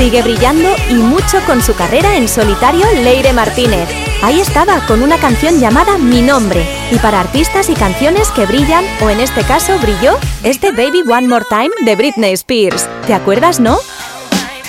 Sigue brillando y mucho con su carrera en solitario Leire Martínez. Ahí estaba, con una canción llamada Mi Nombre. Y para artistas y canciones que brillan, o en este caso brilló, Baby One More Time de Britney Spears. ¿Te acuerdas, no?